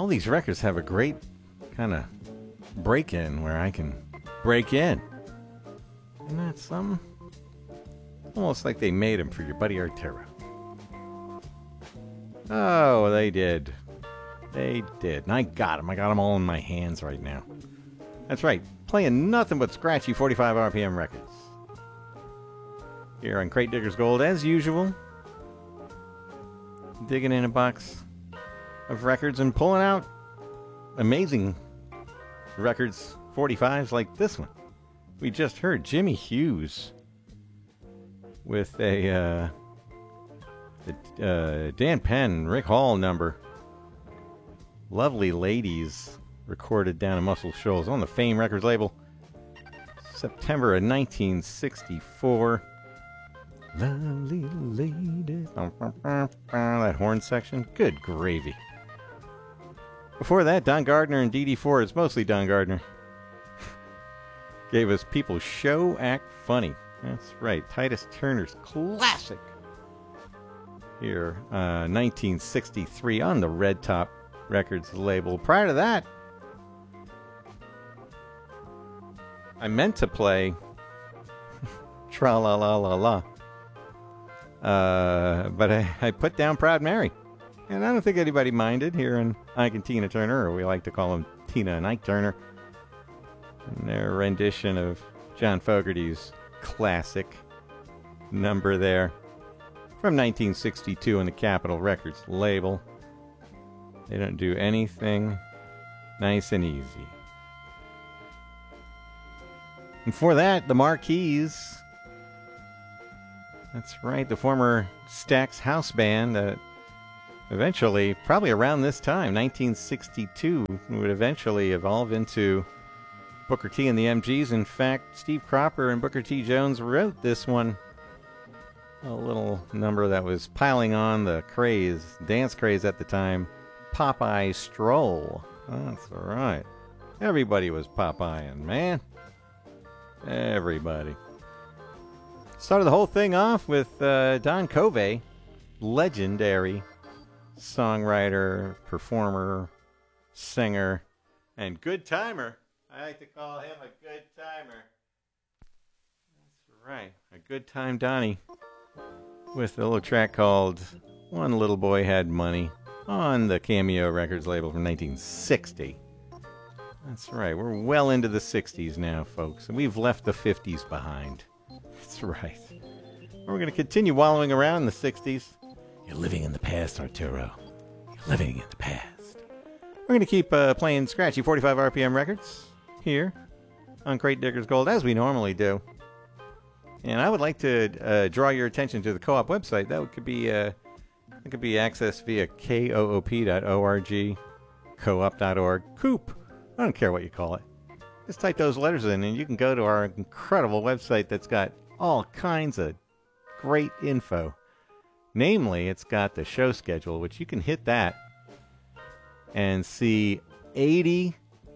these records have a great kind of break-in where I can break in. Isn't that something? Almost like they made them for your buddy Arturo. Oh, they did. They did. And I got them. I got them all in my hands right now. That's right. Playing nothing but scratchy 45 RPM records. Here on Crate Diggers Gold, as usual. Digging in a box of records and pulling out amazing records, 45s like this one. We just heard Jimmy Hughes with a Dan Penn, Rick Hall number. Lovely Ladies, recorded down in Muscle Shoals on the Fame Records label. September of 1964. Lovely Ladies. That horn section, good gravy. Before that, Don Gardner and Dee Dee Ford, it's mostly Don Gardner, gave us People Show Act Funny. That's right, Titus Turner's classic. Here, 1963 on the Red Top Records label. Prior to that, I meant to play Tra-la-la-la-la. But I put down Proud Mary. And I don't think anybody minded here in Ike and Tina Turner, or we like to call them Tina and Ike Turner, and their rendition of John Fogerty's classic number there from 1962 on the Capitol Records label. They don't do anything nice and easy. And for that, the Marquees. That's right, the former Stax House Band that eventually, probably around this time, 1962, would eventually evolve into Booker T and the MGs. In fact, Steve Cropper and Booker T. Jones wrote this one. A little number that was piling on the craze, dance craze at the time, Popeye Stroll. That's right. Everybody was Popeyeing, man. Everybody. Started the whole thing off with Don Covey, legendary songwriter, performer, singer, and good timer. I like to call him a good timer. That's right, a good time Donnie, with a little track called One Little Boy Had Money on the Cameo Records label from 1960. That's right, we're well into the 60s now, folks, and we've left the 50s behind. That's right. We're going to continue wallowing around in the 60s. You're living in the past, Arturo. You're living in the past. We're going to keep playing scratchy 45 RPM records here on Crate Diggers Gold, as we normally do. And I would like to draw your attention to the Co-op website. That could be accessed via koop.org, coop.org, Coop. I don't care what you call it. Just type those letters in, and you can go to our incredible website that's got all kinds of great info. Namely, it's got the show schedule, which you can hit that and see 80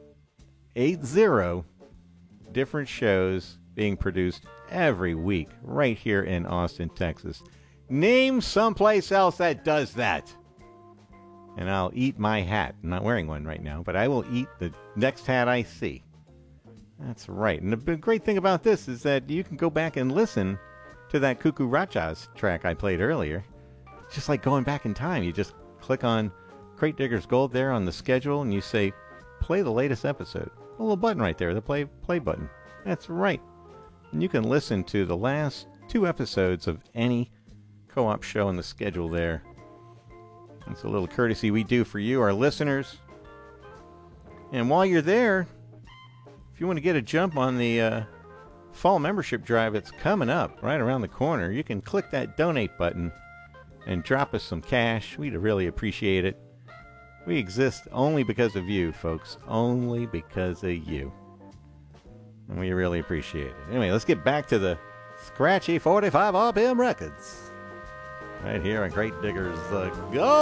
different shows being produced every week right here in Austin, Texas. Name someplace else that does that, and I'll eat my hat. I'm not wearing one right now, but I will eat the next hat I see. That's right. And the great thing about this is that you can go back and listen to that Cuckoo Rajas track I played earlier. It's just like going back in time. You just click on Crate Diggers Gold there on the schedule, and you say, play the latest episode. A little button right there, the play button. That's right. And you can listen to the last 2 episodes of any co-op show on the schedule there. It's a little courtesy we do for you, our listeners. And while you're there, if you want to get a jump on the fall membership drive that's coming up right around the corner, you can click that donate button and drop us some cash. We'd really appreciate it. We exist only because of you, folks. Only because of you. And we really appreciate it. Anyway, let's get back to the scratchy 45 RPM records. Right here on Crate Diggers Go!